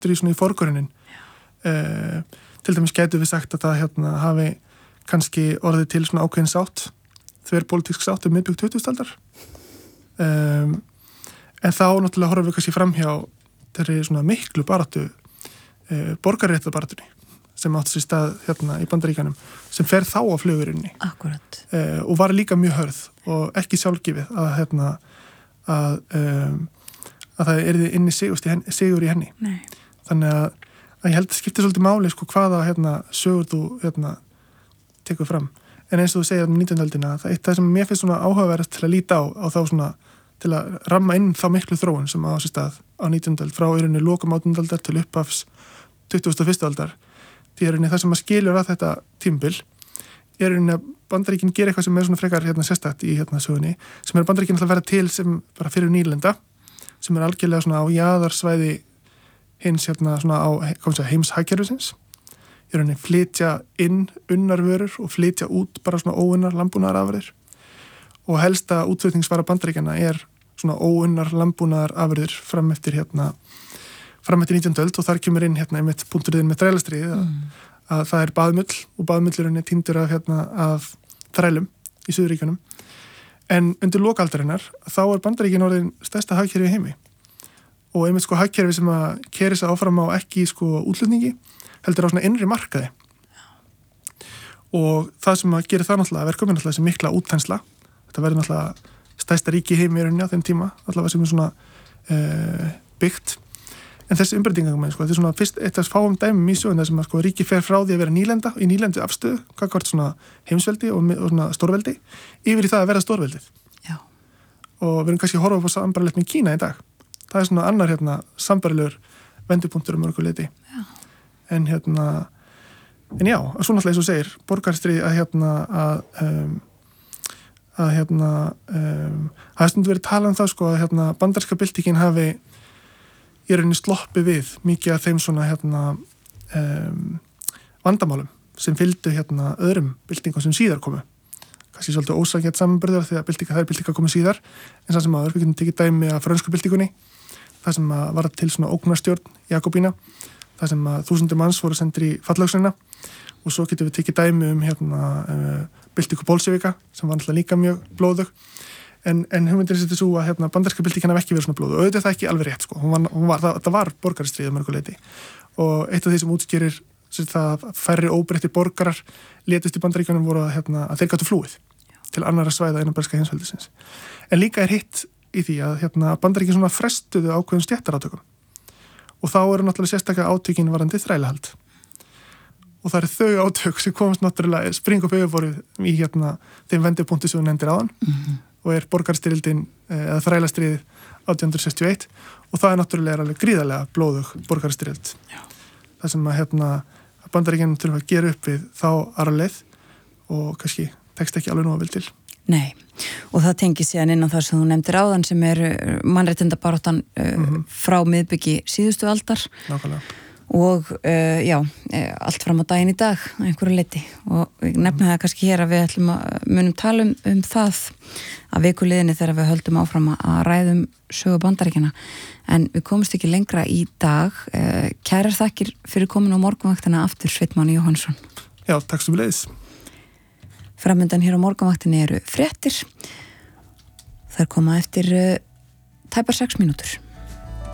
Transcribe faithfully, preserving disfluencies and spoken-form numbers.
settur í svona í forgrunnin. Uh, til dæmis gætu við sagt að það hérna hafi kannski orðið til svona ákveðin sátt, þverpólitísk sátt um miðbik tuttugustu aldar. Um, en þá náttúrulega horfum við kannski framhjá þeirri svona miklu baráttu, uh, borgarréttabaráttunni sem átti sér stað hérna í Bandaríkjanum sem fer þá á flugurinni. Akkurat. Uh, og var líka mjög hörð og ekki sjálfgefið að hérna að, um, að það erði inni sigur í henni, sigur í henni. Nei. Þannig að, að ég held að skipta svolítið máli sko hvaða hérna sögur þú hérna tekur fram. En eins og þú segir um nítjándu öldina, það er eitt það sem mér finnst svona áhugaverðast til að líta á, á þá svona til að ramma inn þá miklu þróun sem á sér stað á nítjándu öld frá írunni lokum átjándu aldar til upphafs tuttugustu og fyrstu aldar. Því er það sem að skilur að þetta tímabil er að Bandaríkin gera eitthvað sem er svona frekar hérna sérstakt í hérna sögunni, sem er Bandaríkin alltaf vera til sem bara fyrir nýlenda, sem er algjörlega svona á jaðarsvæði hins hérna svona á heims hagkerfisins. Í rauninni flytja inn unnarvörur og flytja út bara svona óunnar landbúnaðarafurðir. Og helsta útflutningsvara Bandaríkjanna er svona óunnar landbúnaðarafurðir fram eftir hérna fram eftir nítjándu öld og þar kemur inn hérna einmitt punkturinn með þrælastriðið að, mm. að það er baðmull og baðmullurinn er týndur af hérna af þrælum í Suðurríkjunum. En undir lokaldarinnar þá er Bandaríkin orðin stærsta hagkerfi í heimi. Og einmitt sko hagkerfi sem að keri sig áfram á ekki sko útlutningi, heldur á svona innri markaði. Og það sem að gera það náttúrulega verkum er náttúrulega þessi mikla útþensla. Þetta verður náttúrulega stærsta ríki í heimi í rauninni á þeim tíma, allavega sem er svona uh, byggt. En þessi umbreytingum, sko, þetta er svona fyrst eitt af fáum dæmum í söguna sem að sko ríki fer frá því að vera nýlenda í nýlendu afstöðu, gagnvart svona heimsveldi og, og svona stórveldi, yfir í það að vera stórveldið. Já. Og við erum kannski að horfa upp á sambarlegt með Kína í dag. Það er svona annar hérna sambarlegur vendupunktur um mörgu leyti. Já. En hérna, en já, svo náttúrulega eins og segir, borgarstríð að hérna að, um, að hérna, um, það er stundu verið talað um það sko að hérna bandaríska byltingin hafi í rauninni sloppi við mikið af þeim svona hérna um, vandamálum sem fylgdu hérna öðrum byltingum sem síðar komu. Kannski svolítið ósangett samanburður því að byltinga þær byltinga komu síðar, en það sem aður, við getum tekið dæmi af frönsku byltingunni, það sem að var til svona ógnarstjórn Jakobína, það sem að þúsundir manns voru sendir í fallöksina og svo getum við tekið dæmi um hérna uh, byltingu Bolsjevika sem var alltaf líka mjög blóðug. En, en hugmyndin er þetta svo að hérna, bandaríska byltingin hafi ekki verið svona blóð og auðvitað það ekki alveg rétt sko. Hún var, hún var, það, það var borgarastríð mörgu leyti og eitt af því sem útskýrir það færri óbreyttir borgarar létust í Bandaríkjunum voru að, hérna, að þeir gátu flúið til annarra svæða innan breska heimsveldisins. En líka er hitt í því að hérna, Bandaríkin svona frestuðu ákveðum stéttarátökum og þá eru náttúrulega sérstaklega átökin varandi þrælahald og það eru þau átök sem komast náttúrulega springa upp yfirborðið í hérna, þeim vendipunkti sem við nefndir áðan mm-hmm. og er borgarstyrildin eða þrælastriðið átján hundruð sextíu og eitt og það er náttúrulega alveg gríðarlega blóðug borgarstyrjöld. Það sem að hérna Bandaríkjunum þurfa að gera upp við þá arfleið og kannski tekst ekki alveg nógu vel til. Nei, og það tengir síðan inn á það sem þú nefndir áðan sem er mannréttindabaráttan uh, mm-hmm. frá miðbyggi síðustu aldar. Nákvæmlega. Og uh, já, allt fram á daginn í dag á einhverju leyti og við nefnum það kannski hér að við ætlum að munum tala um, um það að vikuliðinni þegar við höldum áfram að ræðum sögu Bandaríkjanna en við komumst ekki lengra í dag. uh, Kærar þakkir fyrir komin á morgunvaktina aftur Sveinn Máni Jóhannsson. Já, takk sem við leiðis. Framundan hér á morgunvaktinni eru fréttir. Þær koma eftir uh, tæpar sex mínútur.